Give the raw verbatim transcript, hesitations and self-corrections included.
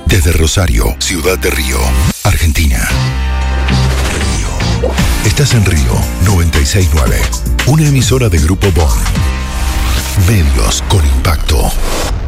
Desde Rosario, Ciudad de Río, Argentina. Río. Estás en Río noventa y seis punto nueve. Una emisora de Grupo Bon. Medios con impacto.